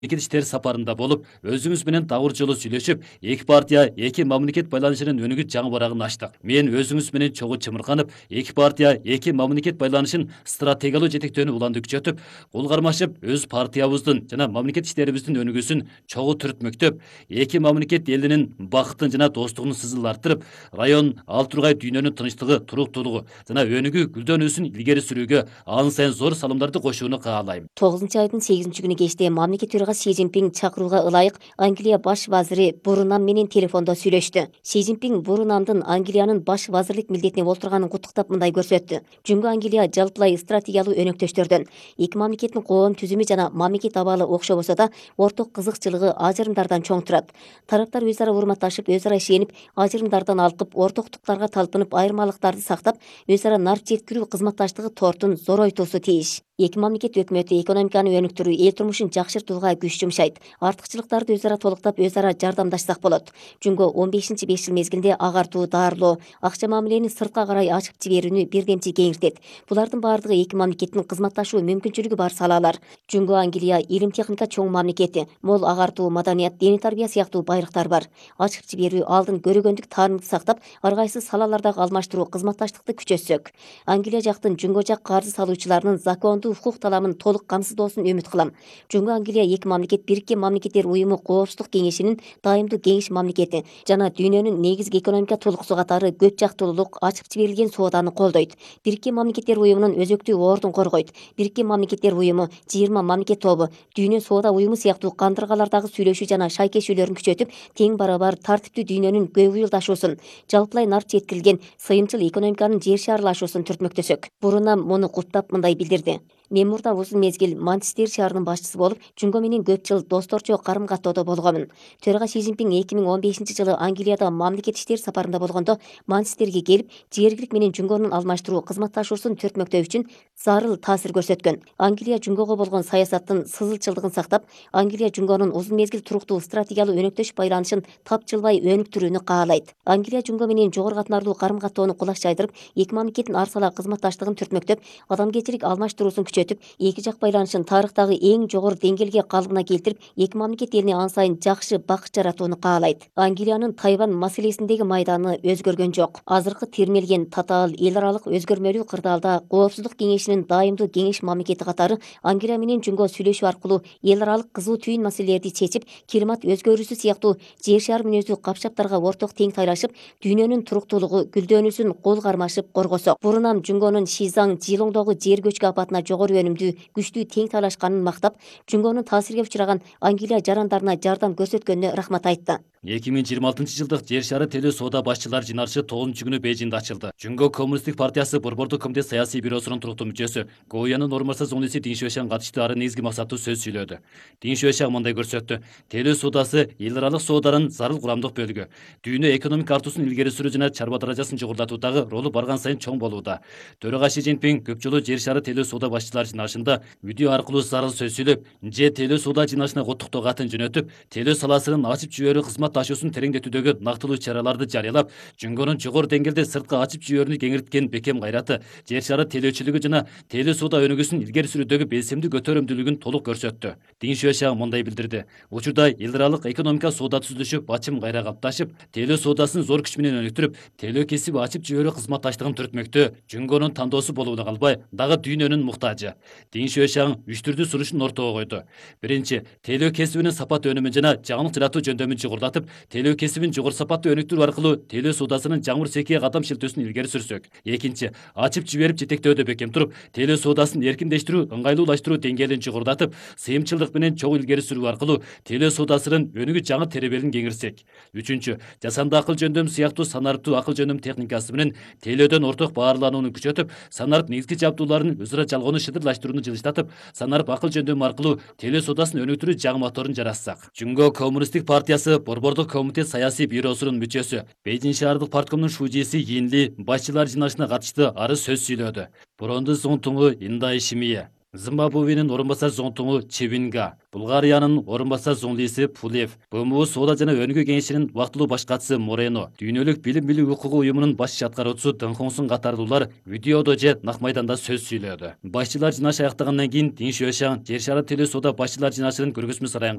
мамлекет иштери сапарында болуп, өзүңүз менен дагы жолу сүйлөшүп, эки партия, эки мамлекет байланышынын өнүгүү жаңы барагын ачтык. Мен өзүңүз менен чогуу чымырганып, эки партия, эки мамлекет байланышын стратегиялуу жетектөөнү уланды күчөтүп, кол кармашып, өз партиябыздын жана мамлекет иштерибиздин өнүгүүсүн чогуу түртмөктөп, эки мамлекет элинин бакытын жана достугунун сызыл арттырып, район, ал тургай дүйнөнүн тынчтыгы, туруктуулугу жана өнүгүү гүлдөнүүсүн илгери сүрүүгө ан сайын зор салымдарды кошууну каалайм. 9 айдын 8 күнү кечте мамлекет төрагасы Си Цзиньпин чакырууга ылайык Англия баш вазири Бурунам менен телефондо сүйлөштү. Си Цзиньпин Бурунамдын Англиянын баш вазирлик милдетине олтурганын куттуктап мындай көрсөттү. Жүнгө Англия жалпылай стратегиялуу өнөктөштөрдөн. Эки мамлекеттин коом түзүмү жана мамлекет абалы окшобосо да, орток кызыкчылыгы ажырымдардан чоң турат. Тараптар өз ара урматташып, өз ара ишенип, ажырымдардан алкып, ортоктуктарга талпынып, айырмалыктарды сактап, өз ара нарк жеткирүү кызматташтыгы тортун зоройтуусу тийиш. Эки мамлекет өкмөтү экономиканы өнүктүрүү, эл турмушун жакшыртууга күч жумшайт. Артыкчылыктарды өз ара толуктап, өз ара жардамдашсак болот. Жүнгө 15-5 жыл мезгилинде агартуу, даарылоо, акча мамилени сыртка карай ачып жиберүүнү бирдемчи кеңиртет. Булардын баардыгы эки мамлекеттин кызматташуу мүмкүнчүлүгү бар салаалар. Жүнгө Англия илим техника чоң мамлекети, мол агартуу, маданият, диний тарбия сыяктуу байрактар бар. Ачып жиберүү, алдын көрөгөндүк таанымды сактап, ар кайсы салалардагы алмаштыруу кызматташтыкты күчөтсөк. Англия жактын жүнгө жак каржы салуучуларынын закондуу укук таламын толук камсыздоосун үмүт кылам. Жүнгө Англия эки мамлекет Бириккен Мамлекеттер Уюму Коопсуздук кеңешинин дайымдуу кеңеш мамлекети жана дүйнөнүн негизги экономика толуксу катары көп жактуулук, ачып жиберилген сооданы колдойт. Бириккен Мамлекеттер Уюмунун өзөктүү ордун коргойт. Бириккен Мамлекеттер Уюму, 20 мамлекет тобу, Дүйнө соода уюму сыяктуу кандыргалардагы сүйлөшүү жана шайкешүүлөрүн күчөтүп, тең барабар тартиптүү дүйнөнүн көп уюлдашуусун, жалпылай нарк жеткирилген сыйымчыл экономиканын жер шаарылашуусун түртмөктөсөк. Бурунам муну куттап мындай билдирди. Мен мурда узун мезгил Манчестер шаарынын башчысы болуп, Жүнгө менен көп жыл досторчо карым каттоодо болгомун. Төрага Си Цзиньпин 2015-жылы Англияда мамлекет иштери сапарында болгондо Манчестерге келип, жергилик менен Жүнгөнүн алмаштыруу кызматташуусун түртмөктөө үчүн зарыл таасир көрсөткөн. Англия Жүнгөгө болгон саясаттын сызылчылдыгын сактап, Англия Жүнгөнүн узун мезгил туруктуу стратегиялуу өнөктөш байланышын тапжылбай өнүктүрүүнү каалайт. Англия Жүнгө менен жогору катмарлуу карым каттоону кулаш жайдырып, эки мамлекеттин ар сала кызматташтыгын түртмөктөп, адамгерчилик алмаштыруусун күчөтүп, эки жак байланышын тарыхтагы эң жогору деңгээлге калыбына келтирип, эки мамлекет элине ан сайын жакшы бакыт жаратууну каалайт. Англиянын Тайвань маселесиндеги майданы өзгөргөн жок. Азыркы термелген татаал эл аралык өзгөрмөлүү кырдаалда Коопсуздук кеңешинин дайымдуу кеңеш мамлекети катары Англия менен Жүнгө сүйлөшүү аркылуу эл аралык кызуу түйүн маселелерди чечип, климат өзгөрүүсү сыяктуу жер шаар мүнөздүү капчаптарга орток тең тайлашып, дүйнөнүн туруктуулугу, гүлдөнүүсүн кол кармашып коргосок. Бурунам Жүнгөнүн Шизаң, Жилоңдогу жер көчкү апатына жогору өнүмдүү, күчтүү тең тайлашканын мактап, Жүнгөнүн таасирге учураган Англия жарандарына жардам көрсөткөнүнө рахмат айтты. 2026-жылдык жер шары теле соода башчылар жыйналышы 9-күнү Бейжиңде ачылды. Жүнгө Коммунисттик партиясы Борбордук комитет саясий бюросунун туруктуу мүчөсү Гоуянын орунбасар зоңнуси Дин Шуэшан катышты, ары негизги максаттуу сөз сүйлөдү. Дин Шуэшан мындай көрсөттү: теле соодасы эл аралык сооданын зарыл курамдык бөлүгү. Дүйнө экономика артуусун илгери сүрүү жана чарба даражасын жогорулатуудагы ролу барган сайын чоң болууда. Төрага Си Цзиньпин көп жолу жер шары теле соода башчылар жыйналышында видео аркылуу зарыл сөз сүйлөп, же теле соода жыйналышына коттуктоо катын жөнөтүп, теле саласынын ачып жиберүү кызматташуусун тереңдетүүдөгү нактылуу чараларды жарыялап, Жүнгөнүн жогору деңгээлде сыртка ачып жиберүүнү кеңирткен бекем кайраты, жер шары телөөчүлүгү жана теле соода өнүгүүсүн илгери сүрүүдөгү белсемдүү көтөрөмдүүлүгүн толук көрсөттү. Дин Шуэшан мындай билдирди: учурда эл аралык экономика соода түзүлүшү бачым кайра калыпташып, теле соодасын зор күч менен өнүктүрүп, телөө кесиби ачып жиберүү кызматташтыгын түртмөктө Жүнгөнүн тандоосу болууну калбай, дагы дүйнөнүн муктажы. Дин Шуэшан 3 түрдүү сунушун ортого койду. Биринчи, телөө кесибинин сапат өнүмүн жана жаңылык жаратуу жөндөмүн жогорулатып, телөө кесибин жогору сапаттуу өнүктүрүү аркылуу телөө соодасынын жаңмыр секие кадам шилтөөсүн илгери сүрсөк. Экинчи, ачып жиберип жетектөөдө бекем туруп, телөө соодасын эркиндештирүү, ыңгайлуулаштыруу деңгээлин жогорулатып, сыйымчылдык менен чогуу илгери сүрүү аркылуу телөө соодасынын өнүгүү жаңы теребелин кеңиртсек. Үчүнчү, жасанды акыл жөндөм сыяктуу санариптуу акыл жөндөм техникасы менен телөөдөн орток баарланууну күчөтүп, санарып негизги жабдууларын өз ара жалгоону шыдырлаштырууну жылыштатып, санарып акыл жөндөмү аркылуу телөө соодасын өнүктүрүү жаңы моторун жаратсак. Жүнгө Коммунисттик партиясы Борбордук комитет саясий бюросунун мүчөсү, Бейжиң шаардык парткомдун шужиси Йинли башчылар жыйналышына катышты, ары сөз сүйлөдү. Буронду Зонтуңу Индай Шимие. Зимбабвенин орун басар зонтуңу Чевинга, Булгариянын орун басар зонлиси Пулев, БМУ Соода жана Өнүгүү кеңешинин убактылуу баш катчысы Морено, Дүйнөлүк билим берүү укугу уюмунун баш аткаруучусу Дэн Хонсун катардуулар видеодо же нак майданда сөз сүйлөдү. Башчылар жынашы аяктагандан кийин Дин Шуэшаң Жер шары тилүү соода башчылар жынашынын көргөзмө сарайына